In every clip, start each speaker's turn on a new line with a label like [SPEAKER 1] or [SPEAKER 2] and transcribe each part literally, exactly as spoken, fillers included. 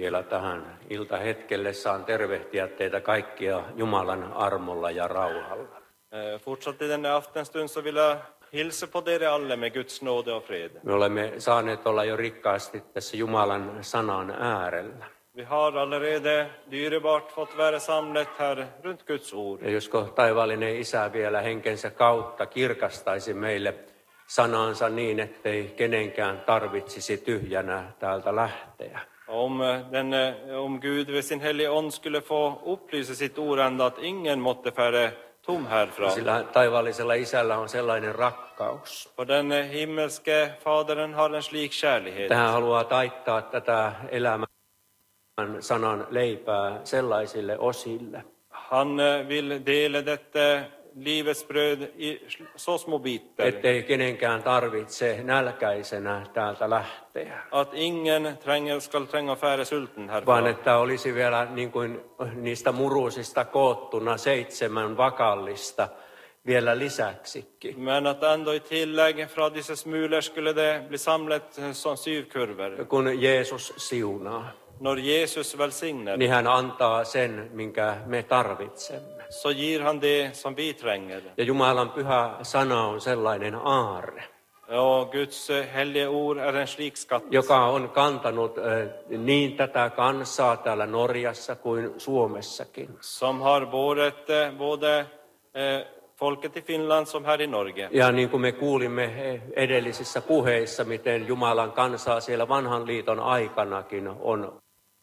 [SPEAKER 1] vielä tähän iltahetkelle saan tervehtiä teitä kaikkia Jumalan armolla ja rauhalla.
[SPEAKER 2] Eh, Fortsatt i denna aftenstund så vill jag hilsa på dere alle med Guds nåde och fred.
[SPEAKER 1] Me olemme saaneet olla jo rikkaasti tässä Jumalan sanan äärellä.
[SPEAKER 2] Vi har allerede dyrebart fått vara samlet här runt Guds ord.
[SPEAKER 1] Ja josko taivaallinen Isä vielä henkensä kautta kirkastaisi meille sanansa niin, ettei kenenkään tarvitsisi tyhjänä täältä lähteä.
[SPEAKER 2] Om, den, om Gud ved sin helige ånd skulle få upplysa sitt ord ända att ingen måtte färre tom härifrån.
[SPEAKER 1] Sillä taivaallisella Isällä on sellainen rakkaus.
[SPEAKER 2] För den himmelske Faderen har en slik kärlighet.
[SPEAKER 1] Tähän haluaa taittaa tätä elämän sanan leipää sellaisille osille,
[SPEAKER 2] Han vill dela detta livets bröd i så små bitar.
[SPEAKER 1] ettei kenenkään tarvitse nälkäisenä täältä lähteä,
[SPEAKER 2] Att ingen tränger, skall tränga färre sulten
[SPEAKER 1] vaan
[SPEAKER 2] härifrån.
[SPEAKER 1] että olisi vielä niin kuin niistä muruusista koottuna seitsemän vakallista vielä lisäksikin.
[SPEAKER 2] Men att ändå i tillägg från dessa smulor skulle det bli samlat som syvkurvor.
[SPEAKER 1] Kun Jeesus siunaa,
[SPEAKER 2] När Jesus välsignar
[SPEAKER 1] niin hän antaa sen, minkä me tarvitsemme.
[SPEAKER 2] så ger han det som vi tränger.
[SPEAKER 1] Ja Jumalan pyhä sana on sellainen aarre,
[SPEAKER 2] Och Guds helige ord är en slik skatt
[SPEAKER 1] joka on kantanut eh, niin tätä kansaa täällä Norjassa kuin Suomessakin.
[SPEAKER 2] som har båret eh, både eh, folket i Finland som här i Norge.
[SPEAKER 1] Ja niin kuin me kuulimme edellisissä puheissa, miten Jumalan kansaa siellä vanhan liiton aikanakin on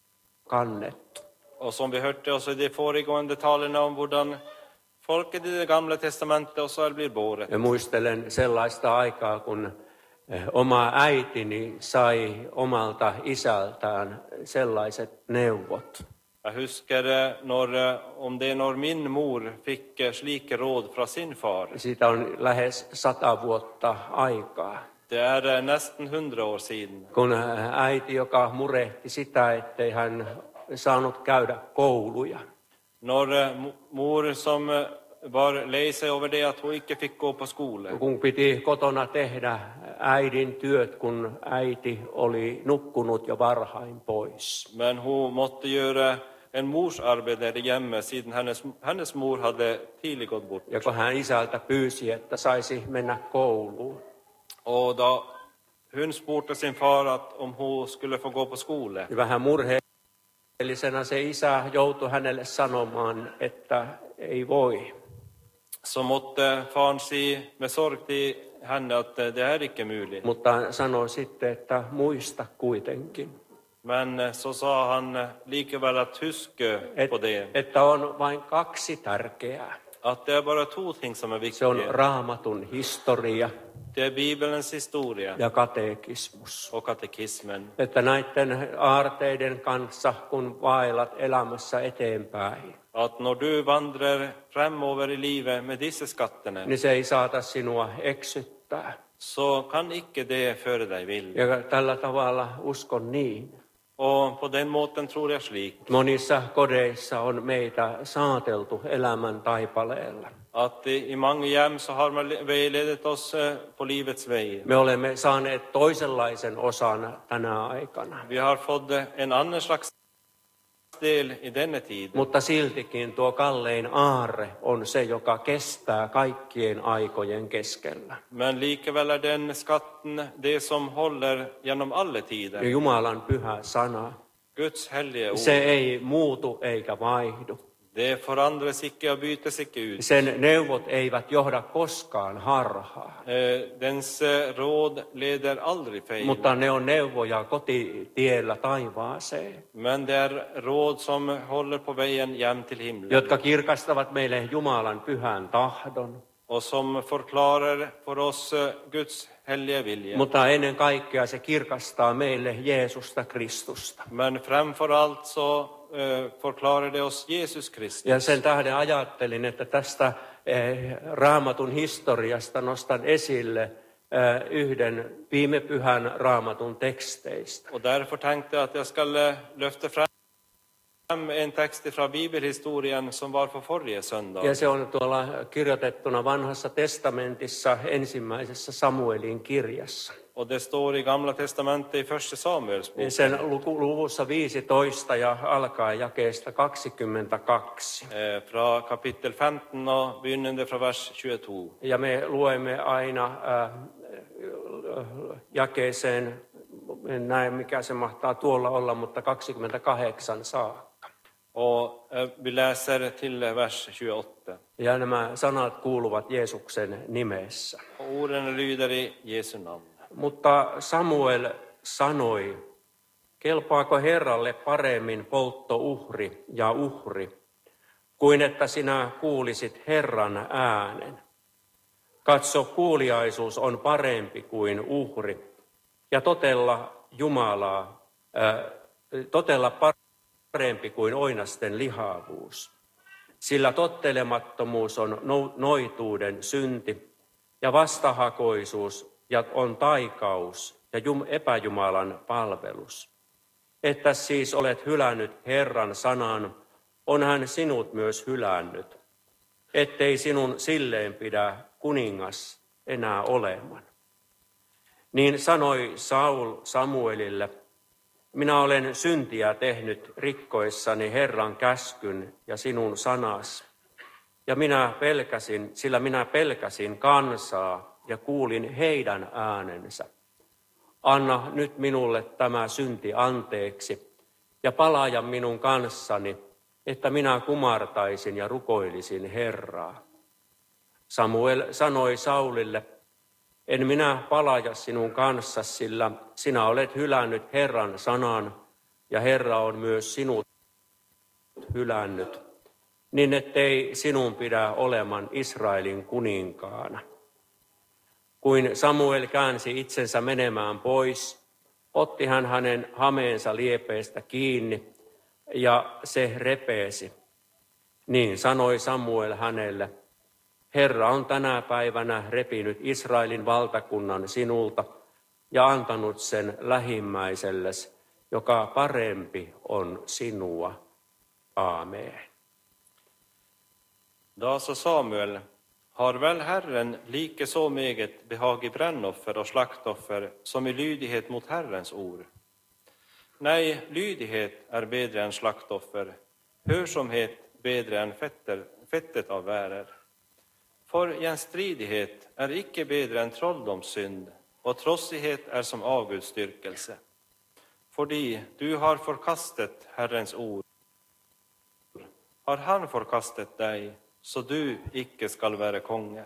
[SPEAKER 1] kannettu.
[SPEAKER 2] Och som vi hörde också i de föregående talarna om hvordan folket i det gamla testamentet också blir båret.
[SPEAKER 1] Ja muistelen sellaista aikaa, kun eh, oma äitini sai omalta isältään sellaiset neuvot.
[SPEAKER 2] Jag husker eh, när, eh, om det är när min mor fick eh, slike råd från sin far.
[SPEAKER 1] Siitä on lähes sata vuotta aikaa.
[SPEAKER 2] Det är eh, nästan hundra år sedan.
[SPEAKER 1] Kun äiti, joka murehti sitä, ettei hän saanut käydä kouluja.
[SPEAKER 2] När eh, mo- mor som eh, var lei sig över det att hon inte fick gå på skola.
[SPEAKER 1] Kun piti kotona tehdä äidin työt, kun äiti oli nukkunut jo varhain pois.
[SPEAKER 2] Men hon måtte göra en mors arbete där hemma sedan hennes, hennes mor hade tidigt gått bort.
[SPEAKER 1] Ja kun hän isältä pyysi, että saisi mennä kouluun,
[SPEAKER 2] Och då hon spurte sin far att om hon skulle få gå på skola.
[SPEAKER 1] niin vähän murheellisena se isä joutui hänelle sanomaan, että ei voi.
[SPEAKER 2] Så måtte faren si med sorg till henne att det är inte möjligt.
[SPEAKER 1] Mutta sanoi sitten, että muista kuitenkin,
[SPEAKER 2] Men så sa han likeväl att huska
[SPEAKER 1] et,
[SPEAKER 2] på det.
[SPEAKER 1] että on vain kaksi tärkeää.
[SPEAKER 2] Att det är bara två ting som är
[SPEAKER 1] Se on
[SPEAKER 2] viktiga.
[SPEAKER 1] Raamatun historia
[SPEAKER 2] Det är Bibelns historia
[SPEAKER 1] ja katekismus.
[SPEAKER 2] och katekismen.
[SPEAKER 1] Että näiden aarteiden kanssa, kun vaellat elämässä eteenpäin,
[SPEAKER 2] Att när du vandrar framåt i livet med dessa skatterna
[SPEAKER 1] niin se ei saata sinua eksyttää.
[SPEAKER 2] så kan icke det föra dig vill.
[SPEAKER 1] Ja tällä tavalla uskon niin.
[SPEAKER 2] Och på den måten tror jag slik.
[SPEAKER 1] Monissa kodeissa on meitä saateltu elämän taipaleella.
[SPEAKER 2] Att i många hem så har man vägledet oss eh, på livets väg.
[SPEAKER 1] Me olemme saaneet toisenlaisen osan tänä aikana.
[SPEAKER 2] Vi har fått en annan slags del i denna tid.
[SPEAKER 1] Mutta siltikin tuo kallein aarre on se, joka kestää kaikkien aikojen keskellä.
[SPEAKER 2] Men likeväl är den skatten det som håller genom alla
[SPEAKER 1] Ja
[SPEAKER 2] tider.
[SPEAKER 1] Jumalan pyhä sana,
[SPEAKER 2] Guds helige ord.
[SPEAKER 1] se ei muutu eikä vaihdu.
[SPEAKER 2] Det förändras icke och bytes icke ut.
[SPEAKER 1] Sen neuvot eivät johda koskaan harhaan,
[SPEAKER 2] Eh, Dens eh, råd leder aldrig fel.
[SPEAKER 1] mutta ne on neuvoja kotitiellä taivaaseen,
[SPEAKER 2] Men det är råd som håller på vägen hem till himlen.
[SPEAKER 1] jotka kirkastavat meille Jumalan pyhän tahdon,
[SPEAKER 2] Och som förklarar för oss eh, Guds helige vilja.
[SPEAKER 1] mutta ennen kaikkea se kirkastaa meille Jeesusta Kristusta.
[SPEAKER 2] Men framför allt så eh, förklarar det oss Jesus Kristus.
[SPEAKER 1] Ja sen tähden ajattelin, että tästä eh, Raamatun historiasta nostan esille eh, yhden viime pyhän Raamatun teksteistä.
[SPEAKER 2] Och därför tänkte jag att jag skulle lyfta fram en text från bibelhistorien som var på förra söndag.
[SPEAKER 1] Ja se on tuolla kirjoitettuna vanhassa testamentissa ensimmäisessä Samuelin kirjassa.
[SPEAKER 2] Och det står i Gamla testamentet i första Samuels bok.
[SPEAKER 1] Sen luku, luvussa viisitoista ja alkaa jakeesta kaksikymmentäkaksi.
[SPEAKER 2] Eh, från kapitel femton och begynnande från vers tjugotvå.
[SPEAKER 1] Ja me luemme aina äh, jakeeseen, en näe mikä se mahtaa tuolla olla, mutta kaksikymmentäkahdeksan saakka.
[SPEAKER 2] Och eh, vi läser till vers tjugoåtta.
[SPEAKER 1] Ja nämä sanat kuuluvat Jeesuksen nimessä.
[SPEAKER 2] Och orden lyder i Jesu namn.
[SPEAKER 1] Mutta Samuel sanoi, kelpaako Herralle paremmin polttouhri ja uhri, kuin että sinä kuulisit Herran äänen. Katso, kuuliaisuus on parempi kuin uhri, ja totella Jumalaa, ää, totella parempi kuin oinasten lihavuus. Sillä tottelemattomuus on no, noituuden synti, ja vastahakoisuus ja on taikaus ja jum, epäjumalan palvelus. Että siis olet hylännyt Herran sanan, on hän sinut myös hylännyt, ettei sinun silleen pidä kuningas enää oleman. Niin sanoi Saul Samuelille, minä olen syntiä tehnyt rikkoessani Herran käskyn ja sinun sanas. Ja minä pelkäsin, sillä minä pelkäsin kansaa ja kuulin heidän äänensä. Anna nyt minulle tämä synti anteeksi ja palaaja minun kanssani, että minä kumartaisin ja rukoilisin Herraa. Samuel sanoi Saulille, en minä palaaja sinun kanssasi, sillä sinä olet hylännyt Herran sanan ja Herra on myös sinut hylännyt, niin ettei sinun pidä oleman Israelin kuninkaana. Kuin Samuel käänsi itsensä menemään pois, otti hän hänen hameensa liepeestä kiinni ja se repeesi. Niin sanoi Samuel hänelle, Herra on tänä päivänä repinyt Israelin valtakunnan sinulta ja antanut sen lähimmäisellesi, joka parempi on sinua. Amen.
[SPEAKER 2] Då sa Samuel, har väl Herren like så meget behag i brännoffer och slaktoffer som i lydighet mot Herrens ord? Nej, lydighet är bedre än slaktoffer, hörsamhet bedre än fetter, fettet av värer. For gjenstridighet är icke bedre än trolldomssynd, och trossighet är som avgudsdyrkelse. Fordi du har forkastet Herrens ord, har han forkastet dig, så du icke skall være konge.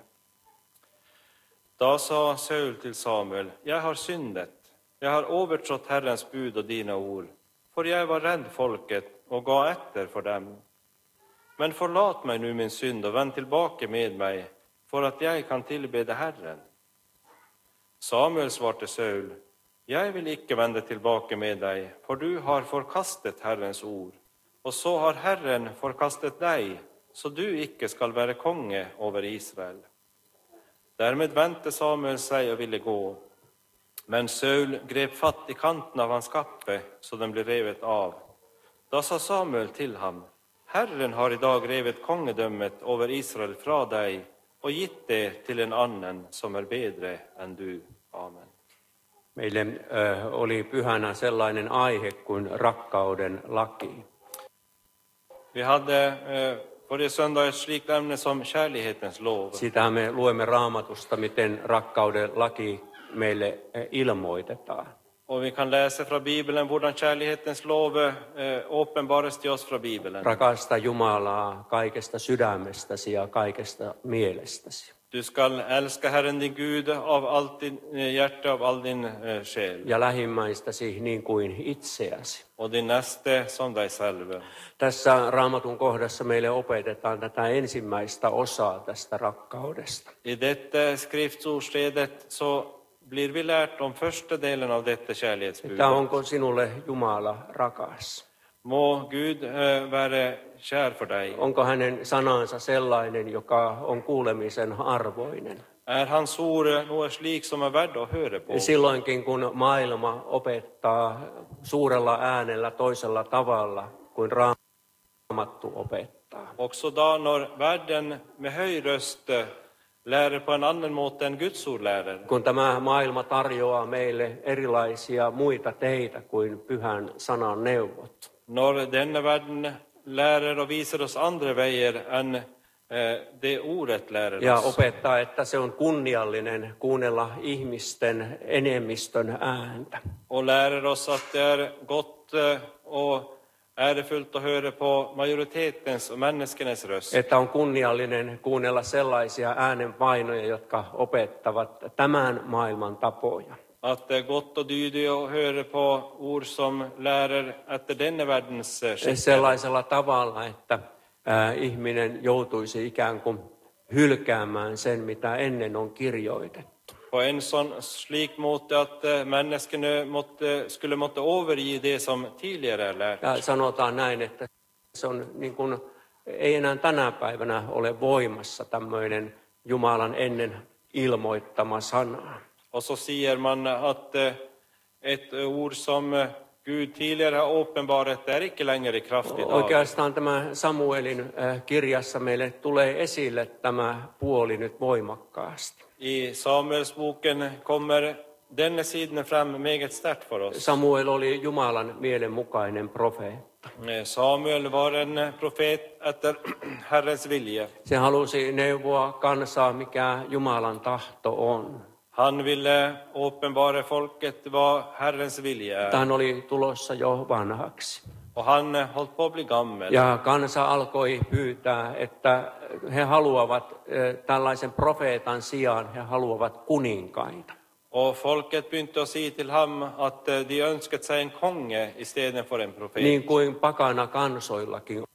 [SPEAKER 2] Da sa Saul til Samuel, jeg har syndet, jeg har overtrådt Herrens bud og dine ord, for jeg var redd folket og ga etter for dem. Men forlat meg nu min synd og vend tilbake med meg, for at jeg kan tilbede Herren. Samuel svarte Saul, jeg vil ikke vende tilbake med deg, for du har forkastet Herrens ord, og så har Herren forkastet deg, så du ikke skal være konge over Israel. Dermed vendte Samuel seg og ville gå, men Saul grep fatt i kanten av hans kappe, så den ble revet av. Da sa Samuel til ham, Herren har i dag revet kongedømmet over Israel fra deg, og gitt det til en annen som er bedre enn du. Amen.
[SPEAKER 1] Meille äh, oli pyhänä sellainen aihe kuin rakkauden laki.
[SPEAKER 2] Vi hade eh, forrige söndag ett slikt ämne som kärlighetens lov.
[SPEAKER 1] Sitä me luemme Raamatusta, miten rakkauden laki meille äh, ilmoitetaan.
[SPEAKER 2] Och vi kan läsa från Bibeln hvordan kärlighetens lov eh, uppenbaras till oss från Bibeln.
[SPEAKER 1] Rakasta Jumalaa kaikesta sydämestäsi ja kaikesta mielestäsi.
[SPEAKER 2] Du skall älska Herren din Gud av allt din hjärta, av all din eh, själ.
[SPEAKER 1] Ja lähimmäistäsi niin kuin itseäsi.
[SPEAKER 2] Och din näste som dig själv.
[SPEAKER 1] Tässä Raamatun kohdassa meille opetetaan tätä ensimmäistä osaa tästä rakkaudesta.
[SPEAKER 2] I detta skriftsordsledet så blir vi lärt om första delen av detta kärleksbud.
[SPEAKER 1] Että onko sinulle Jumala rakas?
[SPEAKER 2] Må Gud äh, vara kär för dig.
[SPEAKER 1] Onko hänen sanansa sellainen, joka on kuulemisen arvoinen?
[SPEAKER 2] Är hans ord något slik som är värd att höra på?
[SPEAKER 1] Silloinkin kun maailma opettaa suurella äänellä toisella tavalla kuin Raamattu opettaa.
[SPEAKER 2] Också då när världen med hög röst lärer på en annan måte än Guds ord lärer.
[SPEAKER 1] Kun tämä maailma tarjoaa meille erilaisia muita teitä kuin pyhän sanan neuvot.
[SPEAKER 2] När denna världen lärer och visar oss andra vägar än eh, det ordet lärer
[SPEAKER 1] Ja
[SPEAKER 2] oss.
[SPEAKER 1] opettaa, että se on kunniallinen kuunnella ihmisten enemmistön ääntä.
[SPEAKER 2] Och lärer oss att det är gott eh, och ärefullt att höra på majoritetens och människornas röst.
[SPEAKER 1] Että on kunniallinen kuunnella sellaisia äänenpainoja, jotka opettavat tämän maailman tapoja.
[SPEAKER 2] Att det är gott och dydigt att höra på ord som lärer efter denna världens eh, skick.
[SPEAKER 1] Sellaisella tavalla, että ää, ihminen joutuisi ikään kuin hylkäämään sen, mitä ennen on kirjoitettu.
[SPEAKER 2] På en sån slik måte att eh, människorna måtte, skulle måtte överge det som tidigare är lärt.
[SPEAKER 1] Ja sanotaan näin, että se on niin kuin, ei enää tänä päivänä ole voimassa tämmöinen Jumalan ennen ilmoittama sana.
[SPEAKER 2] Och så säger man att eh, ett ord som eh, Gud tidigare har uppenbarat är icke längre i kraft idag.
[SPEAKER 1] Oikeastaan tämä Samuelin äh, kirjassa meille tulee esille tämä puoli nyt voimakkaasti.
[SPEAKER 2] I Samuelsboken kommer denna sidan fram meget starkt för oss.
[SPEAKER 1] Samuel oli Jumalan mielenmukainen profeetta.
[SPEAKER 2] Eh, Samuel var en profet efter Herrens vilja.
[SPEAKER 1] Se halusi neuvoa kansaa, mikä Jumalan tahto on.
[SPEAKER 2] Han ville uppenbara folket vad Herrens vilja är.
[SPEAKER 1] Hän oli tulossa jo vanhaksi.
[SPEAKER 2] Och han eh, hållit på att bli gammal.
[SPEAKER 1] Ja kansa alkoi pyytää, että he haluavat eh, tällaisen profeetan sijaan, he haluavat kuninkaita.
[SPEAKER 2] Och folket begynte att säga till honom att eh, de önskat sig en konge istället för en profet.
[SPEAKER 1] Niin kuin pakana kansoillakin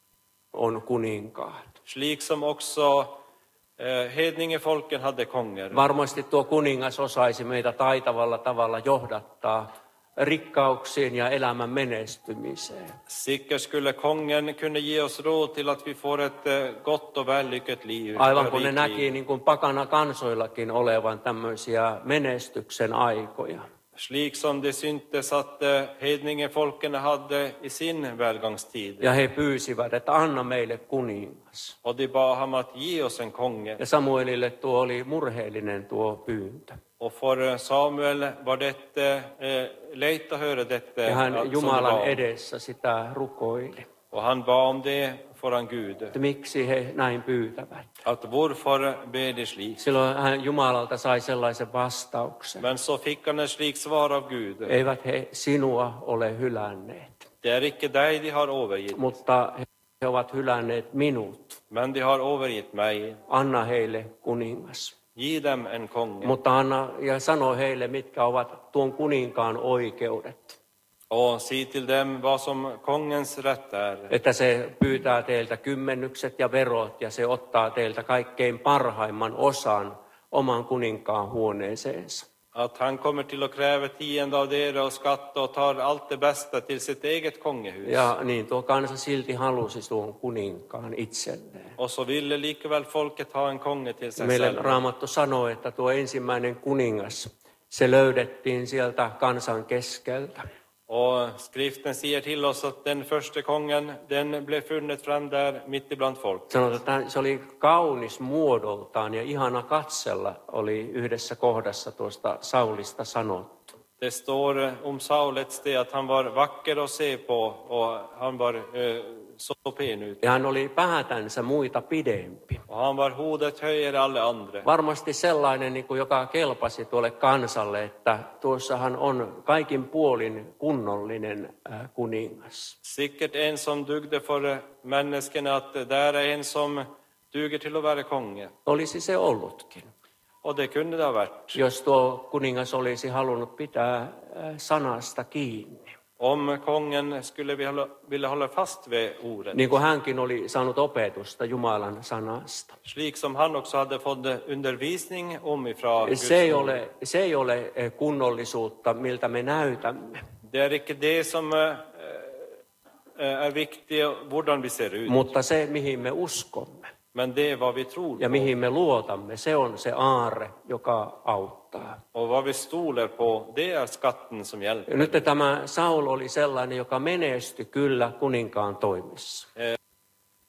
[SPEAKER 1] on kuninkaat.
[SPEAKER 2] Slik som också eh, hedningefolken hade konger.
[SPEAKER 1] Varmasti tuo kuningas osaisi meitä taitavalla tavalla johdattaa rikkauksiin ja elämän menestymiseen.
[SPEAKER 2] Sikkert skulle kongen kunna ge oss råd till att vi får ett eh, gott och vällyckat liv.
[SPEAKER 1] Aivan
[SPEAKER 2] ett
[SPEAKER 1] kun ne
[SPEAKER 2] rikt
[SPEAKER 1] näki
[SPEAKER 2] liv.
[SPEAKER 1] niin kuin pakana kansoillakin olevan tämmöisiä menestyksen aikoja.
[SPEAKER 2] Slik som det syntes att eh, hedningefolken hade i sin välgångstid.
[SPEAKER 1] Ja he pyysivät, että anna meille kuningas.
[SPEAKER 2] Och de bad honom att ge oss en konge.
[SPEAKER 1] Ja Samuelille tuo oli murheellinen tuo pyyntö.
[SPEAKER 2] Och för Samuel var det eh, lätt att höra detta.
[SPEAKER 1] Ja hän
[SPEAKER 2] att- som det
[SPEAKER 1] Jumalan
[SPEAKER 2] var.
[SPEAKER 1] edessä sitä rukoili.
[SPEAKER 2] Och han bad om det föran Gud.
[SPEAKER 1] Että miksi he näin pyytävät.
[SPEAKER 2] Att varför ber de slik?
[SPEAKER 1] Silloin hän Jumalalta sai sellaisen vastauksen.
[SPEAKER 2] Men så fick han en slik svar av Gud.
[SPEAKER 1] Eivät he sinua ole hylänneet,
[SPEAKER 2] Det är icke dig de har övergett,
[SPEAKER 1] mutta he ovat hylänneet minut.
[SPEAKER 2] men de har övergett mig.
[SPEAKER 1] Anna heille kuningas.
[SPEAKER 2] Ge dem en konge.
[SPEAKER 1] Mutta anna ja sano heille, mitkä ovat tuon kuninkaan oikeudet.
[SPEAKER 2] Och säg till dem vad som kongens rätt är.
[SPEAKER 1] Että se pyytää teiltä kymmennykset ja verot ja se ottaa teiltä kaikkein parhaimman osan oman kuninkaan huoneeseensa.
[SPEAKER 2] Att han kommer till att kräva tionde av det och skatt och tar allt det bästa till sitt eget kongehus.
[SPEAKER 1] Ja niin, tuo kansa silti halusi tuon kuninkaan itselleen.
[SPEAKER 2] Och så ville likaväl folket ha en konge till sig
[SPEAKER 1] Meille
[SPEAKER 2] själv.
[SPEAKER 1] Raamattu sanoo, että tuo ensimmäinen kuningas, se löydettiin sieltä kansan keskeltä.
[SPEAKER 2] Och skriften säger till oss att den första kongen, den blev funnet fram där mitt ibland folk.
[SPEAKER 1] Sanotaan, että se oli kaunis muodoltaan ja ihana katsella, oli yhdessä kohdassa tuosta Saulista sanottu.
[SPEAKER 2] Det står om Saul ett sted att han var vacker att se på och han var eh, så pen ut.
[SPEAKER 1] Ja hän oli päätänsä muita pidempi.
[SPEAKER 2] Och han var hodet högre alla andra.
[SPEAKER 1] Varmasti sellainen, niin kuin, joka kelpasi tuolle kansalle, että tuossahan on kaikin puolin kunnollinen äh, kuningas.
[SPEAKER 2] Sikkert en som dugde för människorna att där är en som duger till att vara konge.
[SPEAKER 1] Olisi se ollutkin,
[SPEAKER 2] Och det kunde det ha varit.
[SPEAKER 1] jos tuo kuningas olisi halunnut pitää äh, sanasta kiinni.
[SPEAKER 2] Om kongen skulle vilja, vilja hålla fast vid ordet.
[SPEAKER 1] Niin kuin hänkin oli saanut opetusta Jumalan sanasta.
[SPEAKER 2] Slik som han också hade fått undervisning om ifrån Guds
[SPEAKER 1] Se ei
[SPEAKER 2] ord.
[SPEAKER 1] ole, se ei ole eh, kunnollisuutta, miltä me näytämme.
[SPEAKER 2] Det är inte det som eh, är viktigt, hur vi ser ut.
[SPEAKER 1] Mutta se, mihin me uskomme
[SPEAKER 2] Men det är vad vi tror
[SPEAKER 1] ja
[SPEAKER 2] på.
[SPEAKER 1] mihin me luotamme, se on se aarre, joka auttaa.
[SPEAKER 2] Och vad vi stoler på, det är skatten som hjälper.
[SPEAKER 1] Ja nyt tämä Saul oli sellainen, joka menestyi kyllä kuninkaan toimissa.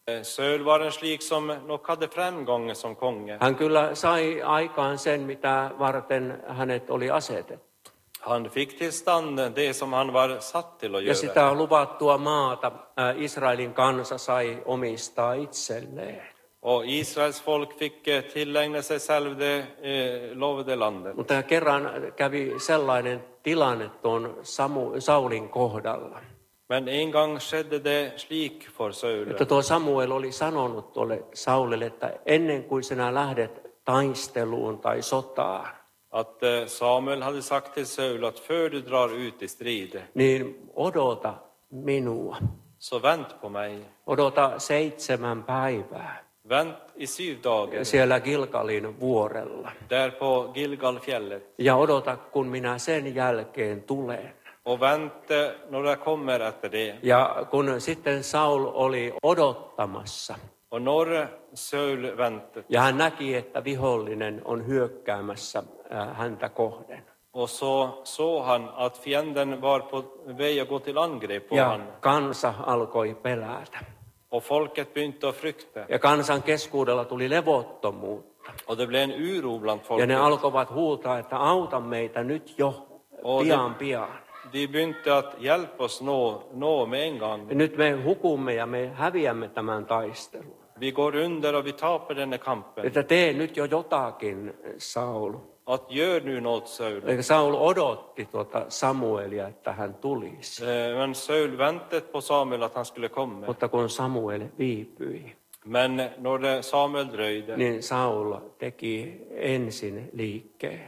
[SPEAKER 2] Söul var en slik som nok hade framgången som konge.
[SPEAKER 1] Hän kyllä sai aikaan sen, mitä varten hänet oli asetettu.
[SPEAKER 2] Han fick till stand det som han var satt till att
[SPEAKER 1] Ja
[SPEAKER 2] göra.
[SPEAKER 1] sitä luvattua maata äh, Israelin kansa sai omistaa itselleen.
[SPEAKER 2] Och Israels folk fick eh, tillägna sig själv det eh, lovade landet.
[SPEAKER 1] Mutta kerran kävi sellainen tilanne tuon Samu, Saulin kohdalla,
[SPEAKER 2] Men en gång skedde det slik för Saul.
[SPEAKER 1] että tuo Samuel oli sanonut tuolle Saulille, että ennen kuin sinä lähdet taisteluun tai sotaan,
[SPEAKER 2] Att eh, Samuel hade sagt till Saul att för du drar ut i strid,
[SPEAKER 1] niin odota minua.
[SPEAKER 2] så vänt på mig.
[SPEAKER 1] Odota seitsemän päivää
[SPEAKER 2] Vänt i syv dagar
[SPEAKER 1] siellä Gilgalin vuorella.
[SPEAKER 2] där på Gilgalfjället.
[SPEAKER 1] Ja odota, kun minä sen jälkeen tulen.
[SPEAKER 2] Och vänt eh, när jag kommer efter det.
[SPEAKER 1] Ja kun sitten Saul oli odottamassa,
[SPEAKER 2] Och när Saul väntade
[SPEAKER 1] ja hän näki, että vihollinen on hyökkäämässä äh, häntä kohden.
[SPEAKER 2] och så såg han att fienden var på väg att gå till angrepp på
[SPEAKER 1] Ja
[SPEAKER 2] honom.
[SPEAKER 1] kansa alkoi pelätä.
[SPEAKER 2] Och folket begynte att frukta.
[SPEAKER 1] Ja kansan keskuudella tuli levottomuutta.
[SPEAKER 2] Och det blev en uro bland
[SPEAKER 1] Ja
[SPEAKER 2] folket.
[SPEAKER 1] ne alkoivat huutaa, että auta meitä nyt jo, pian pian.
[SPEAKER 2] De begynte att hjälpa oss nå, nå med en gång.
[SPEAKER 1] Nyt me hukumme ja me häviämme tämän taistelun.
[SPEAKER 2] Vi går under och vi tappar den här kampen.
[SPEAKER 1] Että tee nyt jo jotakin, Saul.
[SPEAKER 2] Att gör nu något, Saul.
[SPEAKER 1] Eli Saul odotti tuota Samuelia, että hän tulisi.
[SPEAKER 2] Eh, Men Saul väntade på Samuel att han skulle komma.
[SPEAKER 1] Mutta kun Samuel viipyi,
[SPEAKER 2] Men när Samuel dröjde
[SPEAKER 1] niin Saul teki ensin liikkeen.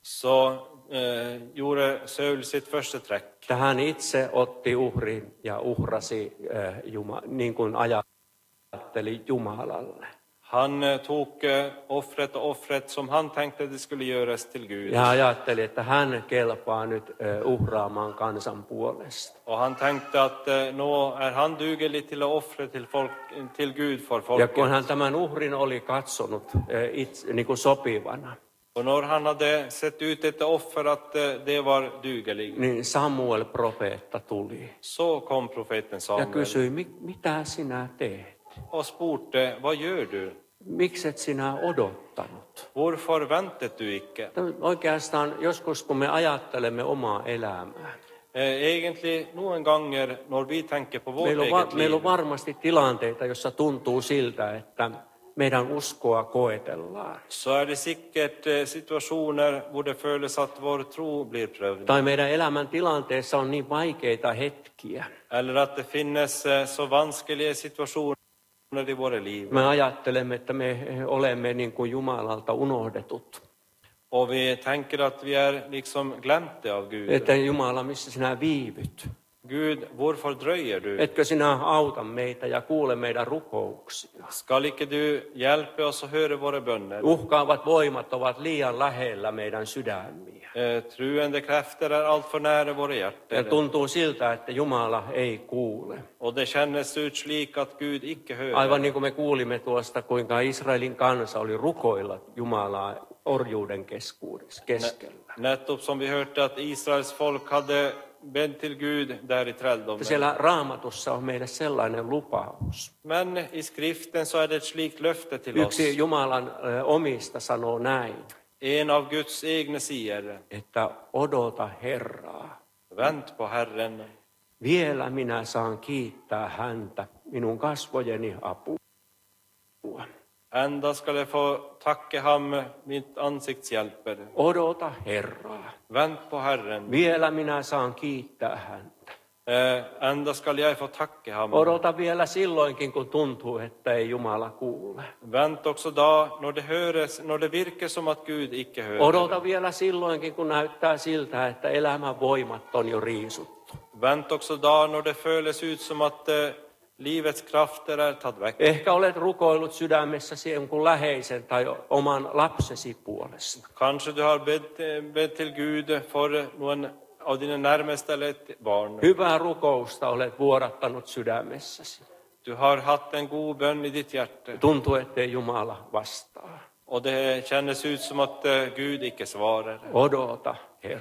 [SPEAKER 2] så eh, gjorde Saul sitt första träck.
[SPEAKER 1] Että hän itse otti uhrin ja uhrasi, äh, Juma, niin kuin ajatteli Jumalalle.
[SPEAKER 2] Han eh, tog eh, offret och offret som han tänkte det skulle göras till Gud.
[SPEAKER 1] Ja ajatteli, että hän kelpaa nyt äh, uhraamaan kansan puolesta.
[SPEAKER 2] Och han tänkte att eh, nå är han dugelig till att offra till, folk, till Gud för
[SPEAKER 1] Ja
[SPEAKER 2] folket.
[SPEAKER 1] kun hän tämän uhrin oli katsonut äh, itse, niin kuin sopivana,
[SPEAKER 2] Och när han hade sett ut ett offer att eh, det var dugelig,
[SPEAKER 1] niin Samuel profeetta tuli
[SPEAKER 2] så kom profeten
[SPEAKER 1] ja
[SPEAKER 2] Samuel
[SPEAKER 1] kysyi, "Mi- mitä sinä teet?
[SPEAKER 2] och spurte, vad gör du?
[SPEAKER 1] Miksi et sinä odottanut?"
[SPEAKER 2] Varför väntar du icke?
[SPEAKER 1] Oikeastaan joskus, kun me ajattelemme omaa elämää,
[SPEAKER 2] Eh, Egentligen, någon gånger när vi tänker på vårt
[SPEAKER 1] meillä on, va-
[SPEAKER 2] eget
[SPEAKER 1] meillä
[SPEAKER 2] liv,
[SPEAKER 1] on varmasti tilanteita, jossa tuntuu siltä, että meidän uskoa koetellaan.
[SPEAKER 2] så är det säkert eh, situationer där det føles att vår tro blir prövad.
[SPEAKER 1] Tai meidän elämän tilanteessa on niin vaikeita hetkiä.
[SPEAKER 2] Eller att det finnes eh, så vanskliga situationer i våra liv.
[SPEAKER 1] Me ajattelemme, että me olemme niin kuin Jumalalta unohdetut.
[SPEAKER 2] Och vi tänker att vi är liksom glömda av Gud.
[SPEAKER 1] Että Jumala, missä sinä viivyt?
[SPEAKER 2] Gud, varför dröjer du?
[SPEAKER 1] Etkö sinä auta meitä ja kuule meidän rukouksia?
[SPEAKER 2] Skal icke du hjälpa oss att höra våra böner?
[SPEAKER 1] Uhkaavat voimat ovat liian lähellä meidän sydämiä.
[SPEAKER 2] Eh, Truende krafter är allt för nära våra
[SPEAKER 1] Ja
[SPEAKER 2] hjärtan.
[SPEAKER 1] tuntuu siltä, että Jumala ei kuule.
[SPEAKER 2] Och det kännes ut slik att Gud icke hör.
[SPEAKER 1] Aivan niin kuin me kuulimme tuosta, kuinka Israelin kansa oli rukoilla Jumalaa orjuuden keskuudessa, keskellä.
[SPEAKER 2] Nettopp som vi hörde att Israels folk hade bett till Gud där i träldomen.
[SPEAKER 1] Siellä Raamatussa on meille sellainen lupaus.
[SPEAKER 2] Men i skriften så är det ett slikt löfte till oss.
[SPEAKER 1] Yksi Jumalan ö, omista sanoo näin,
[SPEAKER 2] En av Guds egna säger,
[SPEAKER 1] että odota Herraa.
[SPEAKER 2] vänt på Herren.
[SPEAKER 1] Vielä minä saan kiittää häntä, minun kasvojeni apua.
[SPEAKER 2] Ända ska jag få tacka ham, mitt ansikts hjälper.
[SPEAKER 1] Odota Herraa.
[SPEAKER 2] Vänt på Herren.
[SPEAKER 1] Vielä minä saan kiittää häntä.
[SPEAKER 2] Eh, ända ska jag få tacka ham.
[SPEAKER 1] Odota vielä silloinkin, kun tuntuu, että ei Jumala kuule.
[SPEAKER 2] Vänt också då när det höres, när det virker som att Gud icke hör.
[SPEAKER 1] Odota vielä silloinkin, kun näyttää siltä, että elämän voimat on jo riisuttu.
[SPEAKER 2] Vänt också då när det føles ut som att eh, livets krafter är tagit väck.
[SPEAKER 1] Ehkä olet rukoillut sydämessäsi jonkun läheisen tai oman lapsesi puolesta.
[SPEAKER 2] Kanske du har bett, eh, bett till Gud för någon av dina närmaste eller ett barn.
[SPEAKER 1] Hyvää rukousta olet vuodattanut sydämessäsi.
[SPEAKER 2] Du har haft en god bön i ditt hjärta.
[SPEAKER 1] Tuntuu, ettei Jumala vastaa.
[SPEAKER 2] Och det kännes ut som att eh, Gud icke svarar.
[SPEAKER 1] Odota Herraa.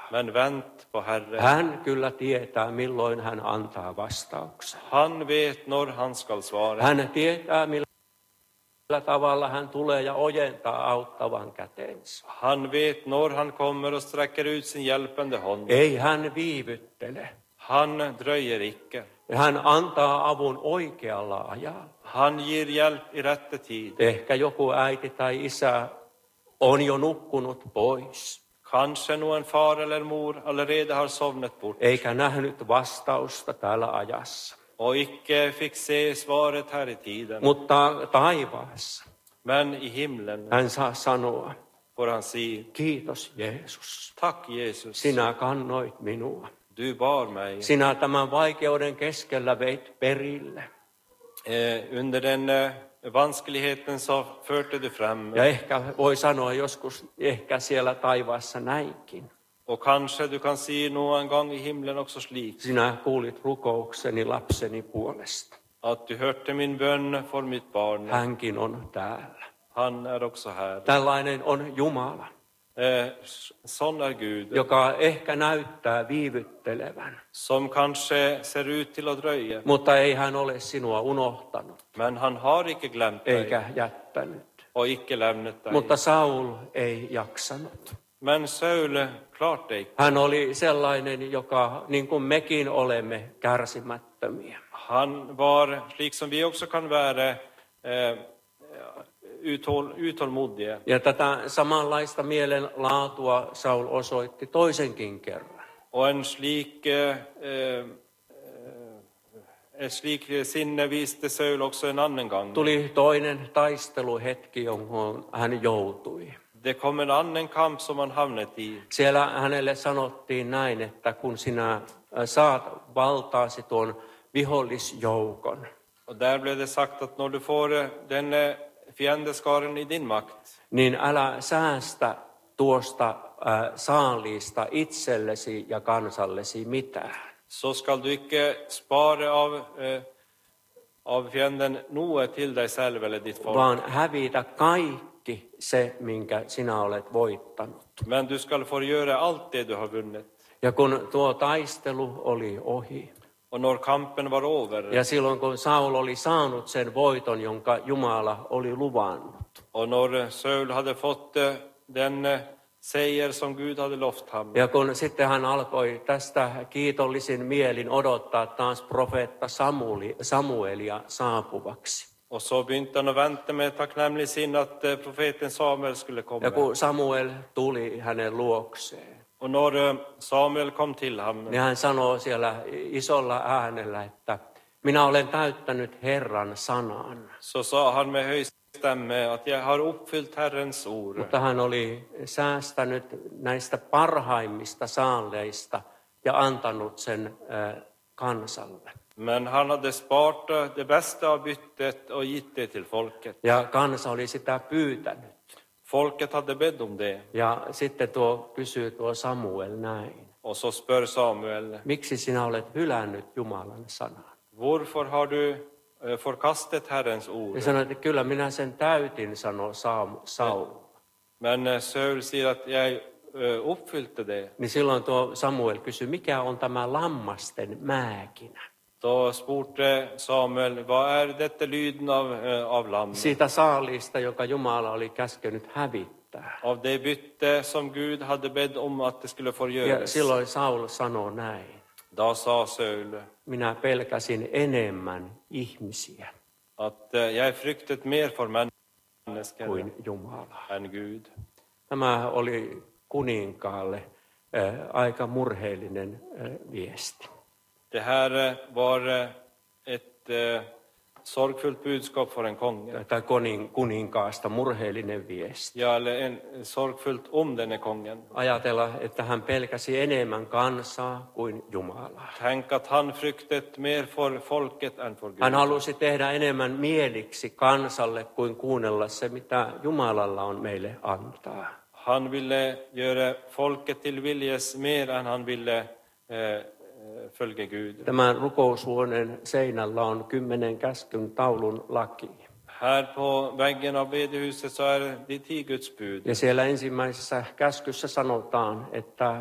[SPEAKER 2] Men vänt på Herren.
[SPEAKER 1] Hän kyllä tietää, milloin hän antaa vastauksen.
[SPEAKER 2] Han vet när han skall svara.
[SPEAKER 1] Hän tietää, millä tavalla hän tulee ja ojentaa auttavan kätensä.
[SPEAKER 2] Han vet när han kommer och sträcker ut sin hjälpande hand.
[SPEAKER 1] Ei hän viivyttele.
[SPEAKER 2] Han dröjer icke.
[SPEAKER 1] Hän antaa avun oikealla ajalla.
[SPEAKER 2] Han ger hjälp i rätt tid.
[SPEAKER 1] Ehkä joku äiti tai isä on jo nukkunut pois.
[SPEAKER 2] Kanske någon far eller mor allerede har sovnat bort.
[SPEAKER 1] Eikä nähnyt vastausta täällä ajassa.
[SPEAKER 2] Och icke fick se svaret här i tiden.
[SPEAKER 1] Mutta taivaassa
[SPEAKER 2] Men i himlen
[SPEAKER 1] hän saa sanoa,
[SPEAKER 2] får han säga:
[SPEAKER 1] kiitos Jeesus.
[SPEAKER 2] Tack Jesus,
[SPEAKER 1] Sinä kannoit minua.
[SPEAKER 2] du bar mig.
[SPEAKER 1] Sinä tämän vaikeuden keskellä veit perille.
[SPEAKER 2] Eh, under den eh, vanskeligheten så förde du fram.
[SPEAKER 1] Ja ehkä voi sanoa joskus, ehkä siellä taivaassa näinkin.
[SPEAKER 2] Och kanske du kan se någon gång i himlen också slik.
[SPEAKER 1] Sinä kuulit rukoukseni lapseni puolesta.
[SPEAKER 2] Att du hörte min bön för mitt barn.
[SPEAKER 1] Hänkin on täällä.
[SPEAKER 2] Han är också här.
[SPEAKER 1] Tällainen on Jumala,
[SPEAKER 2] Eh, sån är Gud.
[SPEAKER 1] joka ehkä näyttää viivyttelevän.
[SPEAKER 2] Som kanske ser ut till att dröja.
[SPEAKER 1] Mutta ei hän ole sinua unohtanut,
[SPEAKER 2] Men han har icke glömt dig.
[SPEAKER 1] eikä jättänyt.
[SPEAKER 2] Och icke lämnat dig.
[SPEAKER 1] Mutta Saul ei jaksanut.
[SPEAKER 2] Men Saul klart dig.
[SPEAKER 1] Hän oli sellainen, joka niin kuin mekin olemme kärsimättömiä.
[SPEAKER 2] Han var, liksom vi också kan vara, eh, uthåll, uthållmodiga.
[SPEAKER 1] Ja tätä samanlaista mielenlaatua Saul osoitti toisenkin kerran.
[SPEAKER 2] Och en slik, eh, eh, en slik sinne viste Saul också en annan gång.
[SPEAKER 1] Tuli toinen taisteluhetki, johon hän joutui.
[SPEAKER 2] Det kom en annan kamp som han hamnat i.
[SPEAKER 1] Siellä hänelle sanottiin näin, että kun sinä saat valtaasi tuon vihollisjoukon,
[SPEAKER 2] Och där blev det sagt att när du får den eh, fiendeskaren i din makt,
[SPEAKER 1] niin älä säästä tuosta äh, saaliista itsellesi ja kansallesi mitään.
[SPEAKER 2] så skall du icke spara av, eh, av fienden något till dig själv eller ditt folk.
[SPEAKER 1] Vaan hävitä kaikki se, minkä sinä olet voittanut.
[SPEAKER 2] Men du skall få göra allt det du har vunnit.
[SPEAKER 1] Ja kun tuo taistelu oli ohi,
[SPEAKER 2] Och när kampen var över,
[SPEAKER 1] ja silloin kun Saul oli saanut sen voiton, jonka Jumala oli luvannut,
[SPEAKER 2] och när Saul hade fått eh, den eh, seger som Gud hade lovat honom,
[SPEAKER 1] ja kun sitten hän alkoi tästä kiitollisin mielin odottaa taas profeetta Samueli, Samuelia saapuvaksi.
[SPEAKER 2] och så begynte han att vänta med tacknämlig sin att eh, profeten Samuel skulle komma.
[SPEAKER 1] Ja kun Samuel tuli hänen luokseen,
[SPEAKER 2] Och när eh, Samuel kom till honom,
[SPEAKER 1] niin hän sanoo siellä isolla äänellä, että minä olen täyttänyt Herran sanan.
[SPEAKER 2] så sa han med hög stämme att jag har uppfyllt Herrens ord.
[SPEAKER 1] Mutta hän oli säästänyt näistä parhaimmista saaleista ja antanut sen äh, kansalle.
[SPEAKER 2] Men han hade sparat eh, det bästa av byttet och gett det till folket.
[SPEAKER 1] Ja kansa oli sitä pyytänyt.
[SPEAKER 2] Folket hade bett om det.
[SPEAKER 1] Ja sitten tuo kysyy tuo Samuel näin.
[SPEAKER 2] Och så spör Samuel:
[SPEAKER 1] Miksi sinä olet hylännyt Jumalan sanan?
[SPEAKER 2] varför har du eh, förkastat Herrens ord?
[SPEAKER 1] Ja sanoi, että kyllä minä sen täytin, sanoi Saul.
[SPEAKER 2] Men eh, Saul säger att jag eh, uppfyllde det.
[SPEAKER 1] Niin silloin tuo Samuel kysyi, mikä on tämä lammasten määkinä?
[SPEAKER 2] Då spurte Samuel: vad är detta lyden av, eh, av lamm?
[SPEAKER 1] Siitä saaliista, joka Jumala oli käskenyt hävittää.
[SPEAKER 2] Av det bytte som Gud hade bett om att det skulle få
[SPEAKER 1] Ja
[SPEAKER 2] göras.
[SPEAKER 1] silloin Saul sanoi näin.
[SPEAKER 2] Då sa Saul
[SPEAKER 1] Minä pelkäsin enemmän ihmisiä
[SPEAKER 2] att eh, jag fryktet mer för människor
[SPEAKER 1] kuin Jumalaa.
[SPEAKER 2] än Gud.
[SPEAKER 1] Tämä oli kuninkaalle äh, aika murheellinen äh, viesti.
[SPEAKER 2] Det här eh, var eh, ett eh, sorgfullt budskap för en konge.
[SPEAKER 1] Tai konin, kuninkaasta murheellinen viesti.
[SPEAKER 2] Ja, eller en sorgfullt om denne kongen.
[SPEAKER 1] Ajatella, että hän pelkäsi enemmän kansaa kuin Jumalaa.
[SPEAKER 2] Tänk att han fryktet mer för folket än för Gud.
[SPEAKER 1] Hän halusi tehdä enemmän mieliksi kansalle kuin kuunnella se, mitä Jumalalla on meille antaa.
[SPEAKER 2] Han ville göra folket till viljes mer än han ville eh, följa Gud.
[SPEAKER 1] Tämän rukoushuoneen seinällä on kymmenen käskyn taulun laki.
[SPEAKER 2] Här på väggen av bedehuset så är det tio Guds bud.
[SPEAKER 1] Ja siellä ensimmäisessä käskyssä sanotaan, että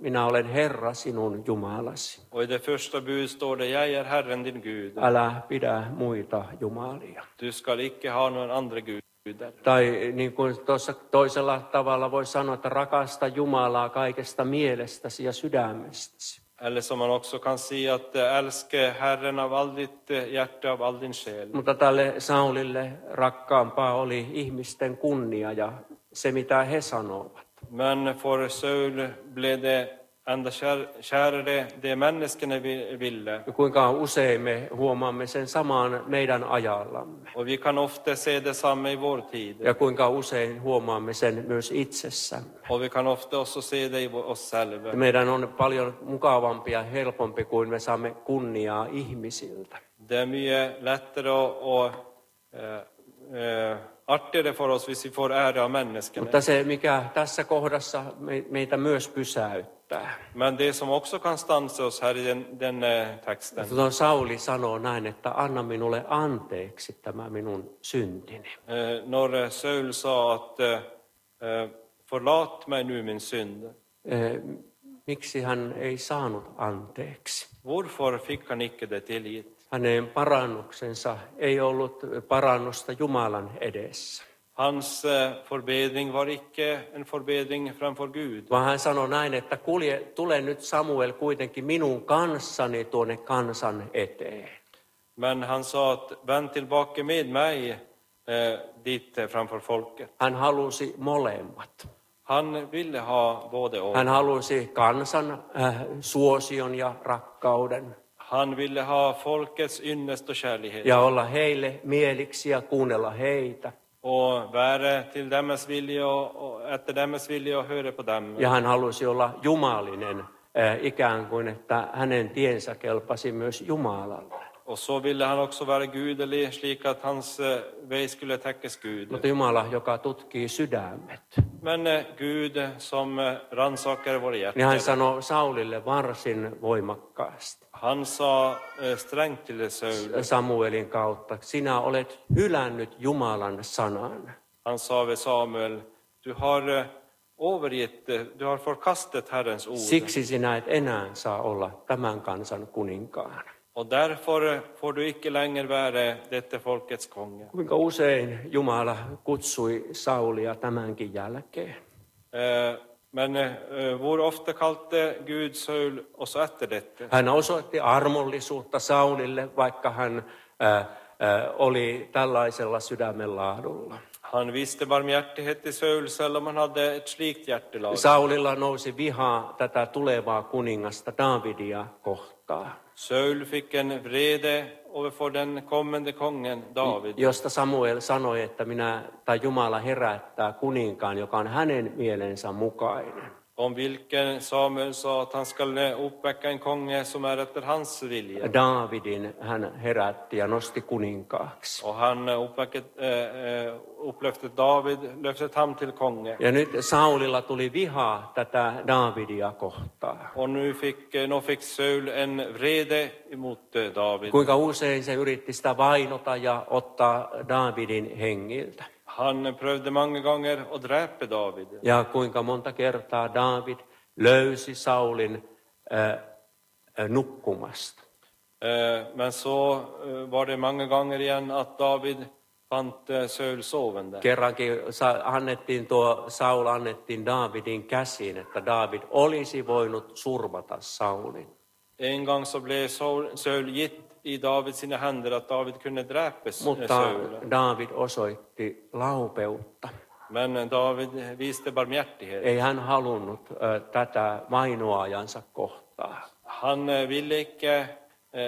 [SPEAKER 1] minä olen Herra sinun Jumalasi.
[SPEAKER 2] Och i det första budet står det, jag är Herren din Gud.
[SPEAKER 1] Älä pidä muita jumalia.
[SPEAKER 2] Du ska icke ha någon andra gudar.
[SPEAKER 1] Tai niin kuin tuossa toisella tavalla voi sanoa, että rakasta Jumalaa kaikesta mielestäsi ja sydämestäsi.
[SPEAKER 2] Eller som man också kan säga att älska Herren av all ditt hjärta, av all din själ.
[SPEAKER 1] Mutta tälle Saulille rakkaampaa oli ihmisten kunnia ja se, mitä he sanovat.
[SPEAKER 2] Men för Saul blev det ända kär, kärare det människorna ville.
[SPEAKER 1] Ja kuinka usein me huomaamme sen samaan meidän ajallamme.
[SPEAKER 2] Och vi kan ofta se detsamma i vår tid.
[SPEAKER 1] Ja kuinka usein huomaamme sen myös itsessämme.
[SPEAKER 2] Och vi kan ofta också se det i oss själva.
[SPEAKER 1] Meidän on paljon mukavampi ja helpompi kuin me saamme kunniaa ihmisiltä.
[SPEAKER 2] Det är mycket lättare och, och äh, äh, artigare för oss hvis vi får ära av människorna.
[SPEAKER 1] Mutta se, mikä tässä kohdassa meitä myös pysäyttää.
[SPEAKER 2] Men det som också kan stansa oss här i den, den äh, texten.
[SPEAKER 1] Tuo Sauli sanoo näin, että anna minulle anteeksi tämä minun syntini.
[SPEAKER 2] Äh, när Saul sa att äh, förlåt mig nu min synd.
[SPEAKER 1] Eh, miksi hän ei saanut anteeksi?
[SPEAKER 2] Varför fick han icke det tillgitt?
[SPEAKER 1] Hänen parannuksensa ei ollut parannusta Jumalan edessä.
[SPEAKER 2] Hans förbedring var icke en förbedring framför Gud.
[SPEAKER 1] Vaan hän sanoi näin, että kulje, tule nyt Samuel kuitenkin minun kanssani tuonne kansan eteen.
[SPEAKER 2] Men han sa att vänd tillbaka med mig eh, dit framför folket.
[SPEAKER 1] Hän halusi molemmat.
[SPEAKER 2] Han ville ha både och.
[SPEAKER 1] Hän halusi kansan äh, suosion ja rakkauden.
[SPEAKER 2] Han ville ha folkets ynnest och kärlighet.
[SPEAKER 1] Ja olla heille mieliksi ja kuunnella heitä.
[SPEAKER 2] Och vara till deras vilja och efter deras vilja och höra på dem.
[SPEAKER 1] Ja hän halusi olla jumalinen, äh, ikään kuin, että hänen tiensä kelpasi myös Jumalalle.
[SPEAKER 2] Och så ville han också vara gudelig, slik att hans väg skulle täckas Gud.
[SPEAKER 1] Mutta Jumala, joka tutkii sydämet.
[SPEAKER 2] Men Gud som rannsakar våra hjärtan.
[SPEAKER 1] Niin hän sanoi Saulille varsin voimakkaasti.
[SPEAKER 2] Han sa strängt till Saul.
[SPEAKER 1] Samuelin kautta, sinä olet hylännyt Jumalan sanan.
[SPEAKER 2] Han sa vid Samuel, du har övergett, du har förkastat Herrens ord.
[SPEAKER 1] Siksi sinä et enää saa olla tämän kansan kuninkaana.
[SPEAKER 2] Och därför får du icke längre vara detta folkets konge.
[SPEAKER 1] Kuinka usein Jumala kutsui Saulia tämänkin jälkeen?
[SPEAKER 2] Men hur ofta kallade Gud Saul oss efter detta?
[SPEAKER 1] Hän osoitti armollisuutta Saulille, vaikka hän äh, äh, oli tällaisella sydämenlaadulla.
[SPEAKER 2] Han visste barmhärtighet till Saul, selv om han hade ett slikt hjärtelag.
[SPEAKER 1] Saulilla nousi vihaa tätä tulevaa kuningasta Davidia kohtaan.
[SPEAKER 2] Saul fick en vrede över den kommande kungen David.
[SPEAKER 1] Josta Samuel sanoi, että minä tai Jumala herättää kuninkaan, joka on hänen mielensä mukainen.
[SPEAKER 2] Om vilken Samuel sa att han skulle uppväcka en konge som är efter hans vilja.
[SPEAKER 1] Davidin hän herätti ja nosti kuninkaaksi.
[SPEAKER 2] Och han uppväckte, äh, upplöfte David, löftet ham till konge.
[SPEAKER 1] Ja nyt Saulilla tuli vihaa tätä Davidia kohtaan.
[SPEAKER 2] Och nu fick, nu fick Saul en vrede emot David.
[SPEAKER 1] Kuinka usein se yritti sitä vainota ja ottaa Davidin hengiltä.
[SPEAKER 2] Han prövde många gånger att dräpa David.
[SPEAKER 1] Ja kuinka monta kertaa David löysi Saulin äh, äh, nukkumasta.
[SPEAKER 2] Äh, men så äh, var det många gånger igen att David fant äh, Saul sovande.
[SPEAKER 1] Kerrankin annettiin tuo, Saul annettiin Davidin käsiin, että David olisi voinut surmata Saulin.
[SPEAKER 2] En gång så blev Saul, Saul gitt i David sina händer att David kunde dräpa
[SPEAKER 1] Mutta
[SPEAKER 2] Saul.
[SPEAKER 1] David osoitti laupeutta.
[SPEAKER 2] Men David viste barmhärtighet.
[SPEAKER 1] Ei hän halunnut äh, tätä vainoajansa kohtaa.
[SPEAKER 2] Han äh, ville icke äh,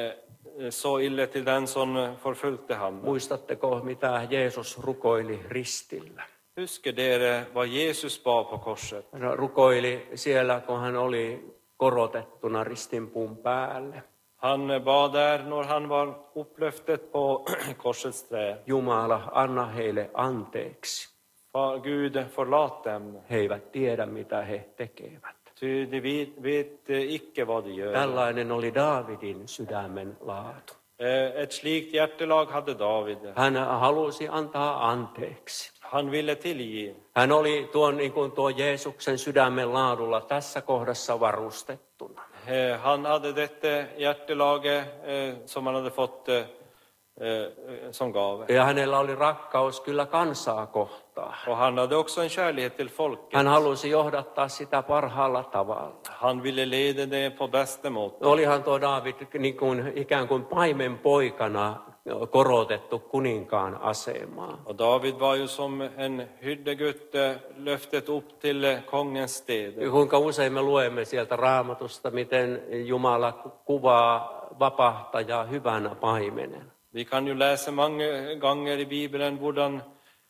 [SPEAKER 2] så ille till den som förföljde honom.
[SPEAKER 1] Muistatteko, mitä Jeesus rukoili ristillä?
[SPEAKER 2] Husker dere vad Jesus bad på korset?
[SPEAKER 1] Hän rukoili siellä, kun hän oli korotettuna ristinpuun päälle.
[SPEAKER 2] Han bad där när han var upplöftet på korsets trä.
[SPEAKER 1] Jumala, anna heille anteeksi.
[SPEAKER 2] Far, Gud, förlåt dem.
[SPEAKER 1] He eivät tiedä, mitä he tekevät.
[SPEAKER 2] Ty de vet, vet icke vad de gör.
[SPEAKER 1] Tällainen oli Davidin sydämen laatu.
[SPEAKER 2] Ett slikt hjärtelag hade David.
[SPEAKER 1] Hän halusi antaa anteeksi.
[SPEAKER 2] Han ville tillge.
[SPEAKER 1] Hän oli tuon, niin kuin tuo Jeesuksen sydämen laadulla tässä kohdassa varustettuna.
[SPEAKER 2] Eh, Han hade detta hjärtelage eh, som han hade fått eh, eh, som gave.
[SPEAKER 1] Ja hänellä oli rakkaus kyllä kansaa kohtaan.
[SPEAKER 2] Och han hade också en kärlek till folket.
[SPEAKER 1] Hän halusi johdattaa sitä parhaalla tavalla.
[SPEAKER 2] Han ville leda det på bästa måte.
[SPEAKER 1] Olihan tuo Daavid niin kuin, ikään kuin paimen poikana korotettu kuninkaan asemaan.
[SPEAKER 2] Och David var ju som en hyrdegutte löftet upp till kongens städer.
[SPEAKER 1] Kuinka usein me luemme sieltä Raamatusta, miten Jumala kuvaa vapahtajaa hyvänä paimenena.
[SPEAKER 2] Vi kan ju läsa många gånger i Bibeln hvordan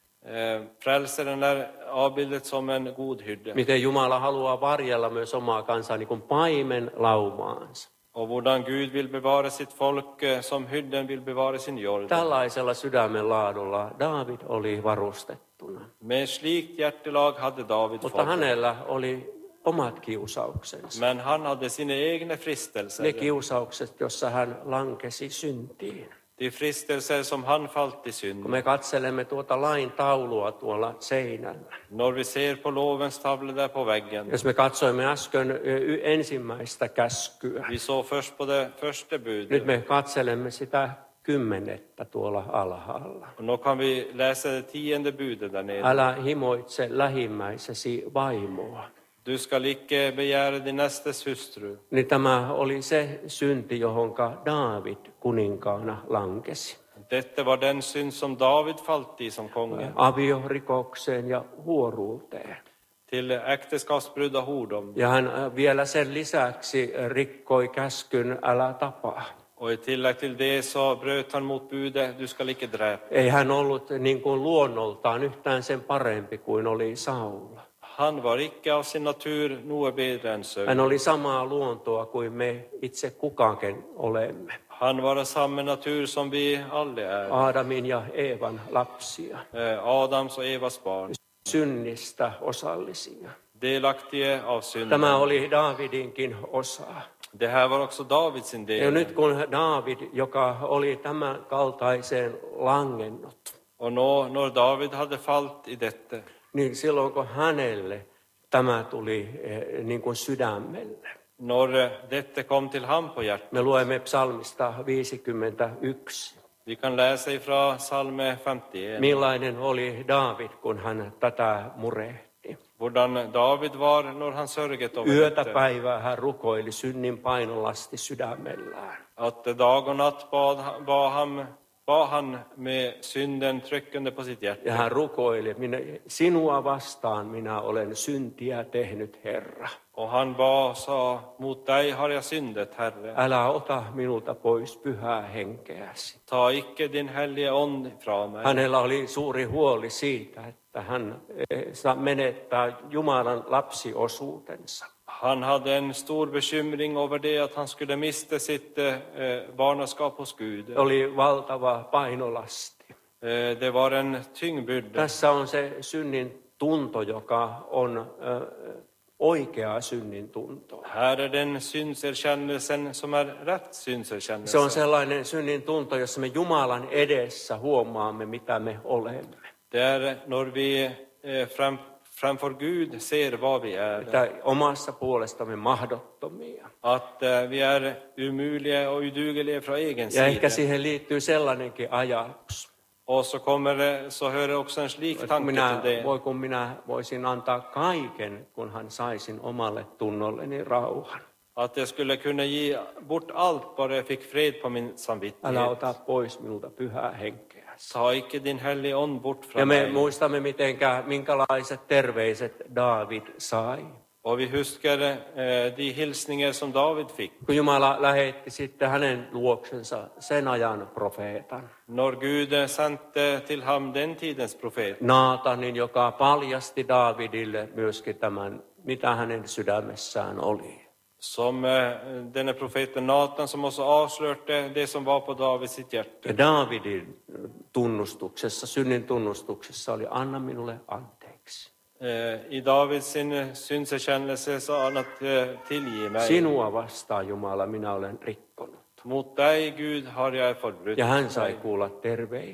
[SPEAKER 2] eh, frälsaren är avbildet som en god hyrde.
[SPEAKER 1] Miten Jumala haluaa varjella myös omaa kansaa niin kuin paimen laumaansa.
[SPEAKER 2] Och hvordan Gud vill bevara sitt folk eh, som hyrden vill bevara sin jord.
[SPEAKER 1] Tällaisella sydämen laadulla Daavid oli varustettuna.
[SPEAKER 2] Med slikt hjärtelag hade David
[SPEAKER 1] Mutta
[SPEAKER 2] fått.
[SPEAKER 1] hänellä oli omat kiusauksensa.
[SPEAKER 2] Men han hade sina egna fristelser.
[SPEAKER 1] Ne kiusaukset, jossa hän lankesi syntiin.
[SPEAKER 2] De fristelser som han fallt i
[SPEAKER 1] Kun
[SPEAKER 2] synd.
[SPEAKER 1] me katselemme tuota lain taulua tuolla seinällä.
[SPEAKER 2] När vi ser på lovens tavla där på väggen.
[SPEAKER 1] Jos me katsoimme äsken y- ensimmäistä käskyä.
[SPEAKER 2] Vi såg först på det första budet.
[SPEAKER 1] Nyt me katselemme sitä kymmenettä tuolla alhaalla.
[SPEAKER 2] Och nu kan vi läsa det tionde budet där nere.
[SPEAKER 1] Älä himoitse lähimmäisesi vaimoa.
[SPEAKER 2] Du ska icke begära din nästes hustru.
[SPEAKER 1] Niin tämä oli se synti, johonka Daavid kuninkaana lankesi.
[SPEAKER 2] Detta var den synd som David fallt i som konge.
[SPEAKER 1] Aviorikokseen ja huoruuteen.
[SPEAKER 2] Till äktenskapsbrud och hordom.
[SPEAKER 1] Ja hän vielä sen lisäksi rikkoi käskyn älä tapaa.
[SPEAKER 2] Och i tillägg till det så bröt han mot budet, du ska icke dräpa.
[SPEAKER 1] Ei hän ollut niin kuin luonnoltaan yhtään sen parempi kuin oli Saul.
[SPEAKER 2] Han var icke av sin natur något bättre än Saul.
[SPEAKER 1] Hän oli samaa luontoa kuin me itse kukaankin olemme.
[SPEAKER 2] Han var av samma natur som vi alla är.
[SPEAKER 1] Aadamin ja Eevan lapsia.
[SPEAKER 2] Eh, Adams och Evas barn.
[SPEAKER 1] Synnistä osallisia.
[SPEAKER 2] Delaktiga av synden.
[SPEAKER 1] Tämä oli Daavidinkin osa.
[SPEAKER 2] Det här var också Davids
[SPEAKER 1] Ja
[SPEAKER 2] del.
[SPEAKER 1] nyt kun Daavid, joka oli tämän kaltaiseen langennut,
[SPEAKER 2] Och nå, när David hade fallit i detta.
[SPEAKER 1] niin silloin kun hänelle tämä tuli eh, niin kuin sydämelle.
[SPEAKER 2] När detta kom till han på hjärtat.
[SPEAKER 1] Me luemme psalmista viisikymmentäyksi.
[SPEAKER 2] Vi kan läsa ifrån psalm femtioen.
[SPEAKER 1] Millainen oli Daavid, kun hän tätä murehti.
[SPEAKER 2] Hvordan David var när han sörjet över
[SPEAKER 1] Yötä
[SPEAKER 2] detta.
[SPEAKER 1] päivää hän rukoili synnin painolasti sydämellään.
[SPEAKER 2] Att dag och natt bad, bad, han, bad han med synden tryckande på sitt
[SPEAKER 1] Ja
[SPEAKER 2] hjärta.
[SPEAKER 1] hän rukoili, minä, sinua vastaan minä olen syntiä tehnyt, Herra.
[SPEAKER 2] Och han bad och sa, mot dig har jag syndet, Herre.
[SPEAKER 1] Älä ota minulta pois pyhää henkeäsi.
[SPEAKER 2] Ta icke din heliga ond ifrån mig.
[SPEAKER 1] Hänellä oli suuri huoli siitä, että hän eh, saa menettää Jumalan lapsiosuutensa.
[SPEAKER 2] Han hade en stor bekymring över det att han skulle mista sitt eh, barnaskap hos Gud.
[SPEAKER 1] Oli valtava painolasti.
[SPEAKER 2] Eh, det var en tyngbyrde.
[SPEAKER 1] Tässä on se synnin tunto, joka on ö, oikeaa synnin tuntoa.
[SPEAKER 2] Här är den synserkännelsen som är rätt
[SPEAKER 1] Se on
[SPEAKER 2] synserkännelse.
[SPEAKER 1] sellainen synnin tunto, jossa me Jumalan edessä huomaamme, mitä me olemme.
[SPEAKER 2] Det är när vi eh, fram, framför Gud ser vad vi är.
[SPEAKER 1] Että omassa puolestamme mahdottomia.
[SPEAKER 2] Att eh, vi är umuliga och udugliga från egen
[SPEAKER 1] Ja ehkä
[SPEAKER 2] sida.
[SPEAKER 1] siihen liittyy sellainenkin ajatus.
[SPEAKER 2] Och så kommer det, så hör det också en slik
[SPEAKER 1] Kun
[SPEAKER 2] tanke
[SPEAKER 1] minä,
[SPEAKER 2] till det.
[SPEAKER 1] voi, kun minä voisin antaa kaiken, kunhan saisin omalle tunnolleni rauhan.
[SPEAKER 2] Att jag skulle kunna ge bort allt bara jag fick fred på min
[SPEAKER 1] Älä
[SPEAKER 2] samvittighet.
[SPEAKER 1] ota pois minulta pyhää henkeä.
[SPEAKER 2] Ta icke din helige ond bort
[SPEAKER 1] Ja
[SPEAKER 2] från
[SPEAKER 1] me
[SPEAKER 2] mig.
[SPEAKER 1] muistamme, mitenkä, minkälaiset terveiset Daavid sai.
[SPEAKER 2] Och vi huskar eh, de hilsningar som David fick.
[SPEAKER 1] Kun Jumala lähetti sitten hänen luoksensa sen ajan profeetan.
[SPEAKER 2] När Gud sände till ham den tidens profet.
[SPEAKER 1] Naatanin, joka paljasti Daavidille myöskin tämän, mitä hänen sydämessään oli.
[SPEAKER 2] Som eh, denne profeten Natan som också avslörte det som var på Davids sitt hjärta.
[SPEAKER 1] Ja Daavidin tunnustuksessa, synnin tunnustuksessa oli anna minulle anteeksi.
[SPEAKER 2] Eh, I Davids sin synserkännelse sa han att eh, tillge mig.
[SPEAKER 1] Sinua vastaan, Jumala, minä olen rikkonut.
[SPEAKER 2] Mot dig, Gud, har jag förbrutit
[SPEAKER 1] Ja hän sai
[SPEAKER 2] mig.
[SPEAKER 1] kuulla terveiset.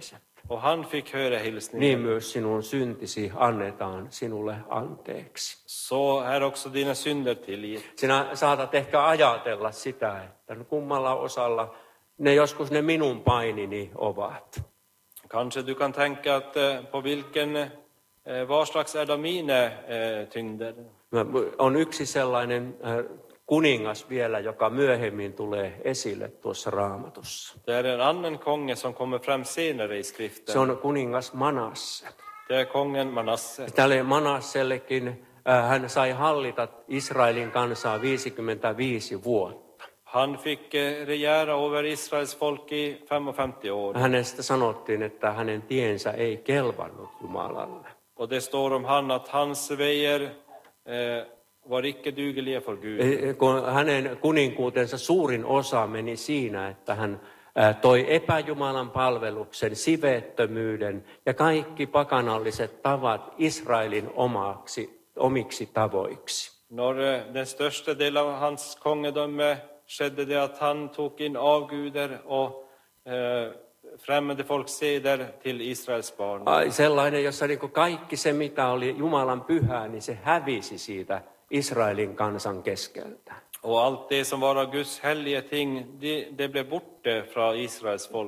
[SPEAKER 2] Och han fick höra hälsningen.
[SPEAKER 1] niin myös sinun syntisi annetaan sinulle anteeksi.
[SPEAKER 2] Så är också dina synder tillgivet.
[SPEAKER 1] Sinä saatat ehkä ajatella sitä, että no kummalla osalla ne joskus ne minun painini ovat.
[SPEAKER 2] Kanske du kan tänka att eh, på vilken, eh, var slags är de mina eh, tyngder?
[SPEAKER 1] On yksi sellainen äh, kuningas vielä, joka myöhemmin tulee esille tuossa Raamatussa.
[SPEAKER 2] Det är en annan konge som kommer fram senare i skriften.
[SPEAKER 1] Se on kuningas Manasse.
[SPEAKER 2] Det är kongen Manasse.
[SPEAKER 1] Tälle Manassellekin äh, hän sai hallita Israelin kansaa viisikymmentäviisi vuotta.
[SPEAKER 2] Han fick eh, regera över Israels folk i femtiofem år.
[SPEAKER 1] Hänestä sanottiin, että hänen tiensä ei kelvannut Jumalalle.
[SPEAKER 2] Och det står om han att hans vägar eh, var icke dugliga för Gud.
[SPEAKER 1] Kun hänen kuninkuutensa suurin osa meni siinä, että hän äh, toi epäjumalan palveluksen, siveettömyyden ja kaikki pakanalliset tavat Israelin omaksi, omiksi tavoiksi.
[SPEAKER 2] När eh, den största delen av hans kongedöme skedde det att han tog in avgudar och eh, främmande folkseder till Israels barn.
[SPEAKER 1] Ai, sellainen, jossa niin kuin kaikki se, mitä oli Jumalan pyhää, niin se hävisi siitä Israelin kansan keskeltä.
[SPEAKER 2] Och allt det som var av Guds heliga ting, det, det blev borta från Israels folk.